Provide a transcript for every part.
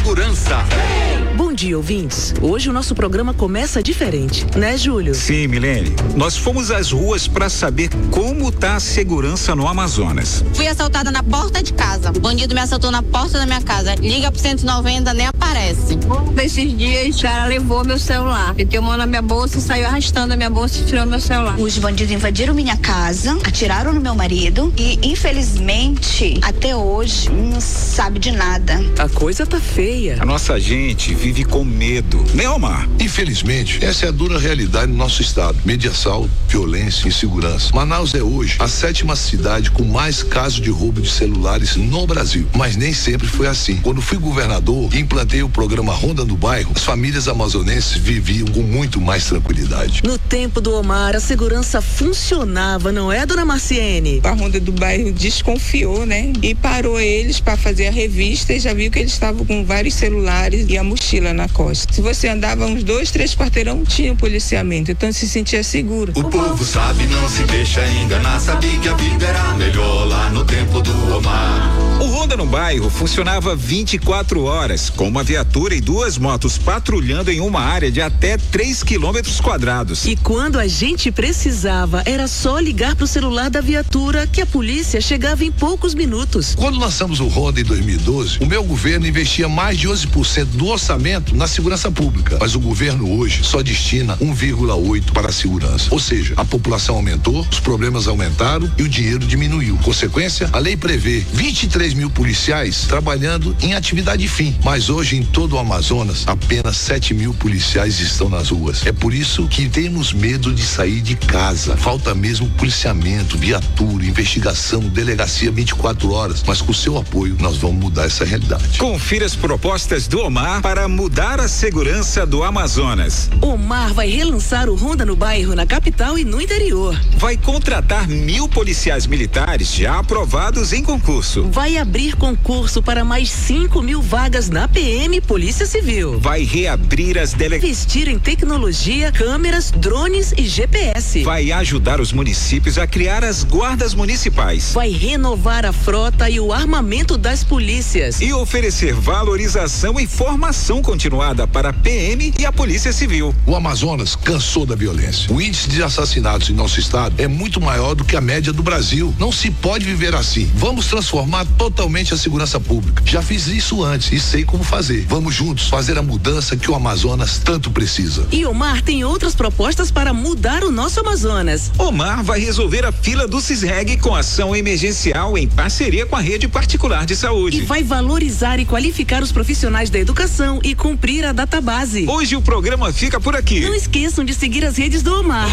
segurança. Bom dia, ouvintes. Hoje o nosso programa começa diferente, né, Júlio? Sim, Milene. Nós fomos às ruas para saber como tá a segurança no Amazonas. Fui assaltada na porta de casa. O bandido me assaltou na porta da minha casa. Liga pro 190, nem aparece. Desses dias, o cara levou meu celular. Meteu a mão na minha bolsa, saiu arrastando a minha bolsa e tirou meu celular. Os bandidos invadiram minha casa, atiraram no meu marido e, infelizmente, até hoje, não sabe de nada. A coisa tá feia. A nossa gente vive com medo, né, Omar? Infelizmente, essa é a dura realidade do nosso estado. Medo de assalto, violência e insegurança. Manaus é hoje a 7ª cidade com mais casos de roubo de celulares no Brasil. Mas nem sempre foi assim. Quando fui governador e implantei o programa Ronda no Bairro, as famílias amazonenses viviam com muito mais tranquilidade. No tempo do Omar, a segurança funcionava, não é, dona Marciene? A Ronda do Bairro desconfiou, né? E parou eles para fazer a revista e já viu que eles estavam com vários celulares e a mochila na costa. Se você andava uns 2, 3 quarteirão, tinha policiamento, então se sentia seguro. O povo sabe, não se deixa enganar, sabia que a vida era melhor lá no tempo do Omar. O Ronda no Bairro funcionava 24 horas, com uma viatura e 2 motos patrulhando em uma área de até 3 quilômetros quadrados. E quando a gente precisava, era só ligar pro celular da viatura que a polícia chegava em poucos minutos. Quando lançamos o Ronda em 2012, o meu governo investia mais de 11% do orçamento na segurança pública, mas o governo hoje só destina 1,8% para a segurança. Ou seja, a população aumentou, os problemas aumentaram e o dinheiro diminuiu. Consequência, a lei prevê 23 mil policiais trabalhando em atividade fim, mas hoje em todo o Amazonas, apenas 7 mil policiais estão nas ruas. É por isso que temos medo de sair de casa. Falta mesmo policiamento, viatura, investigação, delegacia 24 horas, mas com o seu apoio nós vamos mudar essa realidade. Confira as propostas do Omar para mudar a segurança do Amazonas. Omar vai relançar o Ronda no Bairro na capital e no interior. Vai contratar 1.000 policiais militares já aprovados em concurso. Vai abrir concurso para mais 5.000 vagas na PM Polícia Civil. Vai reabrir as delegacias. Investir em tecnologia, câmeras, drones e GPS. Vai ajudar os municípios a criar as guardas municipais. Vai renovar a frota e o armamento das polícias. E oferecer valorização e formação continuada para a PM e a Polícia Civil. O Amazonas cansou da violência. O índice de assassinatos em nosso estado é muito maior do que a média do Brasil. Não se pode viver assim. Vamos transformar totalmente a segurança pública. Já fiz isso antes e sei como fazer. Vamos juntos fazer a mudança que o Amazonas tanto precisa. E Omar tem outras propostas para mudar o nosso Amazonas. Omar vai resolver a fila do CISREG com ação emergencial em parceria com a rede particular de saúde. E vai valorizar e qualificar os profissionais da educação e cumprir a database. Hoje o programa fica por aqui. Não esqueçam de seguir as redes do Omar.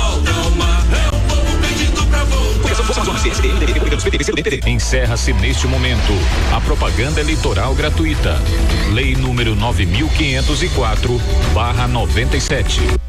Encerra-se neste momento a propaganda eleitoral gratuita. Lei número 9.504/97.